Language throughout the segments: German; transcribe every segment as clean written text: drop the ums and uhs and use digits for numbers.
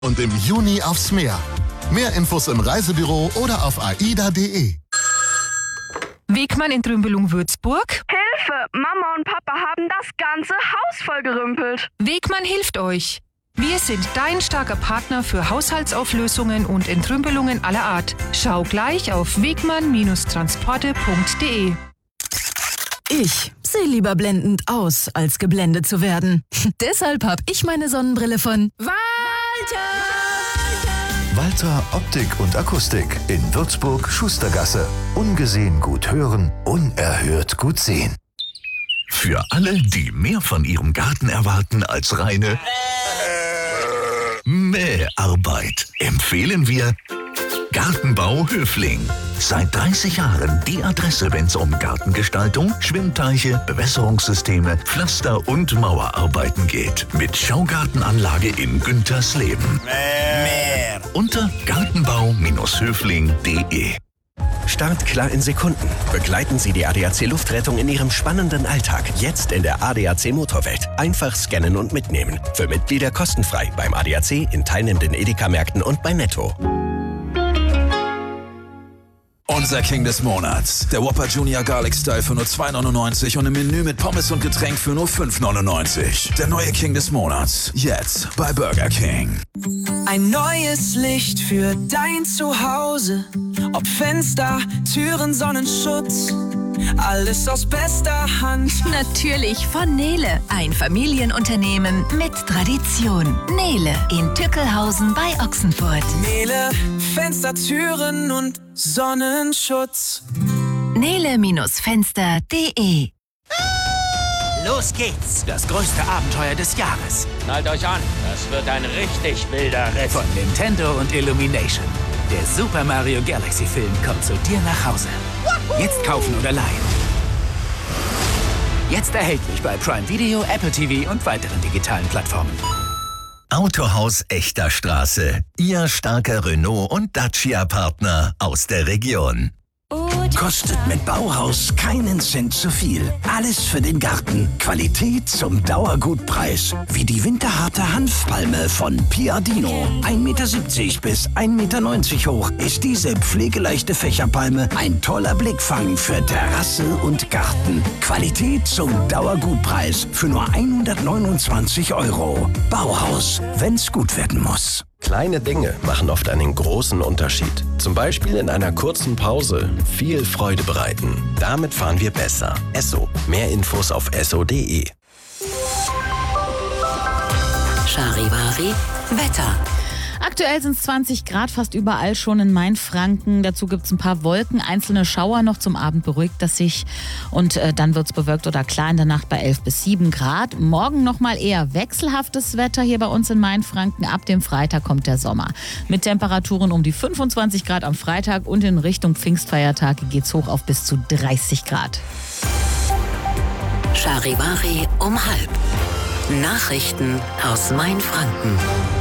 Und im Juni aufs Meer. Mehr Infos im Reisebüro oder auf aida.de. Wegmann in Trümbelung-Würzburg. Hilfe! Mama und Papa haben das ganze Haus vollgerümpelt. Wegmann hilft euch. Wir sind dein starker Partner für Haushaltsauflösungen und Entrümpelungen aller Art. Schau gleich auf wegmann-transporte.de. Ich sehe lieber blendend aus, als geblendet zu werden. Deshalb habe ich meine Sonnenbrille von Walter. Walter Optik und Akustik in Würzburg Schustergasse. Ungesehen gut hören, unerhört gut sehen. Für alle, die mehr von ihrem Garten erwarten als reine Mäharbeit, empfehlen wir Gartenbau Höfling. Seit 30 Jahren die Adresse, wenn es um Gartengestaltung, Schwimmteiche, Bewässerungssysteme, Pflaster- und Mauerarbeiten geht. Mit Schaugartenanlage in Güntersleben. Unter gartenbau-höfling.de. Start klar in Sekunden. Begleiten Sie die ADAC Luftrettung in Ihrem spannenden Alltag. Jetzt in der ADAC Motorwelt. Einfach scannen und mitnehmen. Für Mitglieder kostenfrei beim ADAC, in teilnehmenden Edeka-Märkten und bei Netto. Unser King des Monats. Der Whopper Junior Garlic Style für nur 2,99 und im Menü mit Pommes und Getränk für nur 5,99. Der neue King des Monats. Jetzt bei Burger King. Ein neues Licht für dein Zuhause. Ob Fenster, Türen, Sonnenschutz. Alles aus bester Hand. Natürlich von Nele. Ein Familienunternehmen mit Tradition. Nele in Tückelhausen bei Ochsenfurt. Nele, Fenster, Türen und Sonnenschutz. Nele-Fenster.de. Los geht's! Das größte Abenteuer des Jahres. Schnallt euch an, das wird ein richtig wilder Ritt. Von Nintendo und Illumination. Der Super Mario Galaxy Film kommt zu dir nach Hause. Jetzt kaufen oder leihen. Jetzt erhältlich bei Prime Video, Apple TV und weiteren digitalen Plattformen. Autohaus Echter Straße. Ihr starker Renault- und Dacia-Partner aus der Region. Kostet mit Bauhaus keinen Cent zu viel. Alles für den Garten. Qualität zum Dauergutpreis. Wie die winterharte Hanfpalme von Piadino. 1,70 Meter bis 1,90 Meter hoch ist diese pflegeleichte Fächerpalme ein toller Blickfang für Terrasse und Garten. Qualität zum Dauergutpreis für nur 129 €. Bauhaus, wenn's gut werden muss. Kleine Dinge machen oft einen großen Unterschied. Zum Beispiel in einer kurzen Pause viel Freude bereiten. Damit fahren wir besser. Esso. Mehr Infos auf esso.de. Charivari Wetter. Aktuell sind es 20 Grad fast überall schon in Mainfranken. Dazu gibt es ein paar Wolken, einzelne Schauer noch. Zum Abend beruhigt das sich und dann wird es bewölkt oder klar in der Nacht bei 11 bis 7 Grad. Morgen nochmal eher wechselhaftes Wetter hier bei uns in Mainfranken. Ab dem Freitag kommt der Sommer. Mit Temperaturen um die 25 Grad am Freitag und in Richtung Pfingstfeiertage geht es hoch auf bis zu 30 Grad. Charivari um 12:30. Nachrichten aus Mainfranken.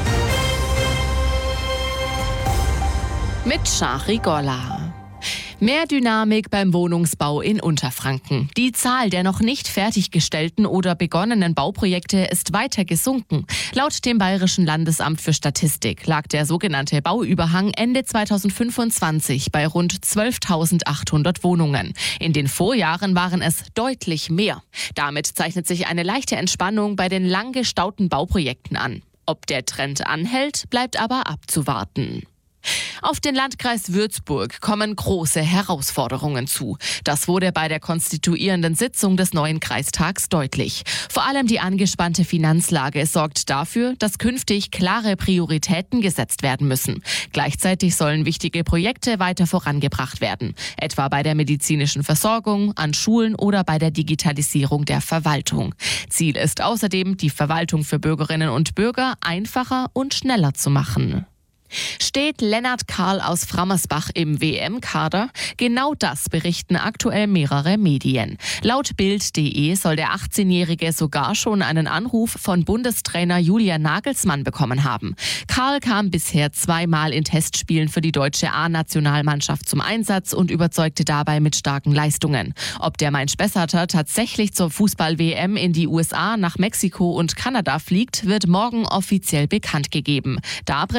Mit Shari Golla. Mehr Dynamik beim Wohnungsbau in Unterfranken. Die Zahl der noch nicht fertiggestellten oder begonnenen Bauprojekte ist weiter gesunken. Laut dem Bayerischen Landesamt für Statistik lag der sogenannte Bauüberhang Ende 2025 bei rund 12.800 Wohnungen. In den Vorjahren waren es deutlich mehr. Damit zeichnet sich eine leichte Entspannung bei den lang gestauten Bauprojekten an. Ob der Trend anhält, bleibt aber abzuwarten. Auf den Landkreis Würzburg kommen große Herausforderungen zu. Das wurde bei der konstituierenden Sitzung des neuen Kreistags deutlich. Vor allem die angespannte Finanzlage sorgt dafür, dass künftig klare Prioritäten gesetzt werden müssen. Gleichzeitig sollen wichtige Projekte weiter vorangebracht werden, etwa bei der medizinischen Versorgung, an Schulen oder bei der Digitalisierung der Verwaltung. Ziel ist außerdem, die Verwaltung für Bürgerinnen und Bürger einfacher und schneller zu machen. Steht Lennart Karl aus Frammersbach im WM-Kader? Genau das berichten aktuell mehrere Medien. Laut Bild.de soll der 18-Jährige sogar schon einen Anruf von Bundestrainer Julian Nagelsmann bekommen haben. Karl kam bisher 2-mal in Testspielen für die deutsche A-Nationalmannschaft zum Einsatz und überzeugte dabei mit starken Leistungen. Ob der Main-Spessarter tatsächlich zur Fußball-WM in die USA, nach Mexiko und Kanada fliegt, wird morgen offiziell bekannt gegeben. Da